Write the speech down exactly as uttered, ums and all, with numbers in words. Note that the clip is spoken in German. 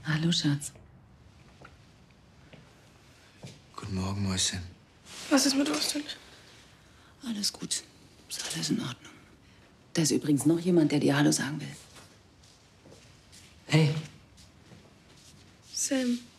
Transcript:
Hallo, Schatz. Guten Morgen, Mäuschen. Was ist mit Ostern? Alles gut. Ist alles in Ordnung. Da ist übrigens noch jemand, der dir Hallo sagen will. Hey. Sam.